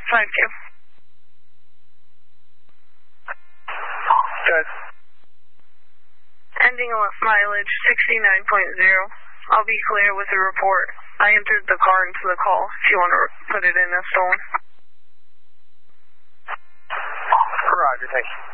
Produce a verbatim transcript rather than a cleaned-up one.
five two. Good. Ending mileage sixty-nine point zero. I'll be clear with the report. I entered the car into the call if you want to put it in as stolen. Roger, thank you.